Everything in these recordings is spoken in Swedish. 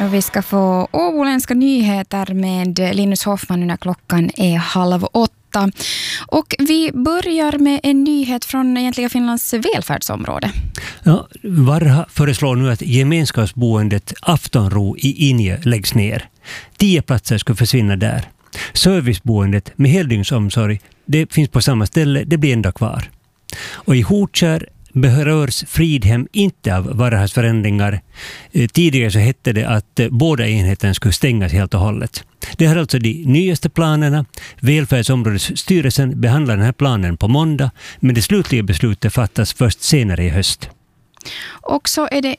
Vi ska få åboländska nyheter med Linus Hoffman när klockan är 7:30. Och vi börjar med en nyhet från egentligen Finlands välfärdsområde. Ja, Varha föreslår nu att gemenskapsboendet Aftonro i Inje läggs ner. 10 platser ska försvinna där. Serviceboendet med heldygnsomsorg, det finns på samma ställe, det blir ändå kvar. Och i Hotkär berörs Fridhem inte av Varhas förändringar. Tidigare så hette det att båda enheterna skulle stängas helt och hållet. Det här är alltså de nyaste planerna. Välfärdsområdesstyrelsen behandlar den här planen på måndag, men det slutliga beslutet fattas först senare i höst. Och så är det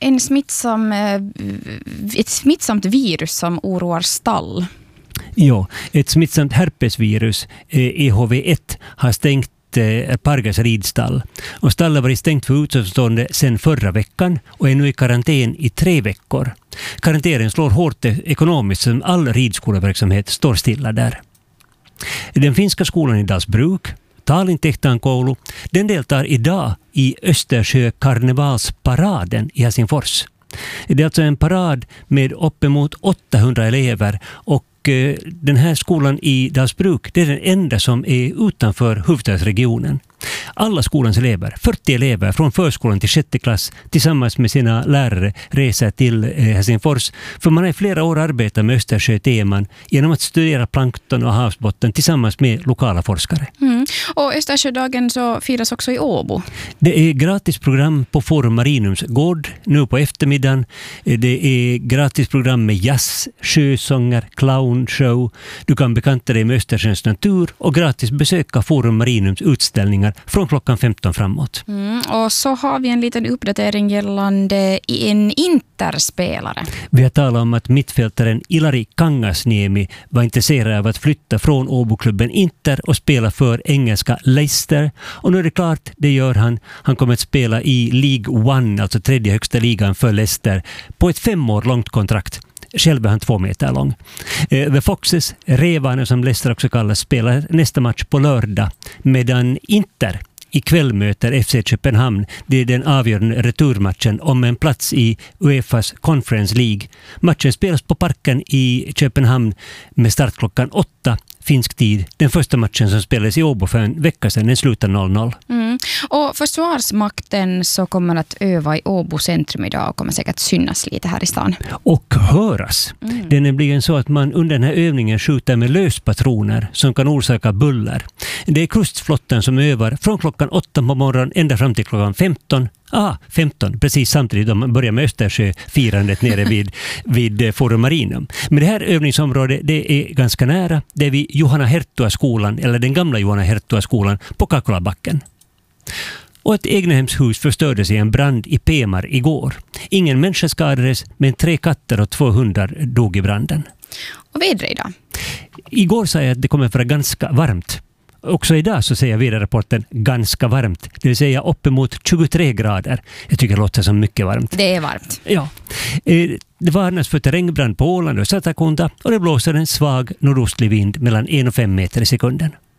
ett smittsamt virus som oroar stall. Ja, ett smittsamt herpesvirus, EHV1, har stängt Pargas ridstall. Och stallet har varit stängt för utomstående sedan förra veckan och är nu i karantän i 3 veckor. Karantänen slår hårt ekonomiskt som all ridskoleverksamhet står stilla där. Den finska skolan i Dalsbruk, Talintehtaan koulu, den deltar idag i Östersjö karnevalsparaden i Helsingfors. Det är alltså en parad med uppemot 800 elever och den här skolan i Dalsbruk, det är den enda som är utanför huvudstadsregionen. Alla skolans elever, 40 elever från förskolan till 6:e klass tillsammans med sina lärare reser till Helsingfors. För man har i flera år arbetat med Östersjöteman genom att studera plankton och havsbotten tillsammans med lokala forskare. Och Östersjödagen så firas också i Åbo. Det är gratis program på Forum Marinums gård nu på eftermiddagen. Det är gratis program med jazz, sjösånger, clownshow. Du kan bekanta dig med Östersjöns natur och gratis besöka Forum Marinums utställningar från klockan 15 framåt. Och så har vi en liten uppdatering gällande en interspelare. Vi har talat om att mittfältaren Ilari Kangasniemi var intresserad av att flytta från Åboklubben Inter och spela för engelska Leicester. Och nu är det klart, det gör han. Han kommer att spela i League One, alltså 3:e högsta ligan för Leicester, på ett 5 år långt kontrakt. Själv är han 2 meter lång. The Foxes, Revarna som Leicester också kallas, spelar nästa match på lördag, medan Inter ikväll möter FC Köpenhamn. Det är den avgörande returmatchen om en plats i UEFAs Conference League. Matchen spelas på Parken i Köpenhamn med start klockan 8 finsk tid. Den första matchen som spelades i Åbo för en vecka sedan, den slutar 0-0. Och försvarsmakten så kommer att öva i Åbo centrum idag och kommer säkert synas lite här i stan. Och höras. Det är nämligen så att man under den här övningen skjuter med löspatroner som kan orsaka buller. Det är kustflottan som övar från klockan 8 på morgonen ända fram till klockan 15. 15, precis samtidigt de börjar med Östersjöfirandet nere vid Forum Marinum. Men det här övningsområdet, det är ganska nära. Det är vid Johanna Herttua-skolan, eller den gamla Johanna Herttua-skolan på Kakulabacken. Och ett egnahemshus förstördes i en brand i Pemar igår. Ingen människa skadades, men 3 katter och 2 hundar dog i branden. Och vädret idag? Igår sa jag att det kommer att vara ganska varmt. Också idag så säger väderrapporten ganska varmt. Det vill säga uppemot 23 grader. Jag tycker det låter som mycket varmt. Det är varmt. Ja. Det varnas för terrängbrand på Åland och Satakunta och det blåser en svag nordostlig vind mellan 1 och 5 meter i sekunden.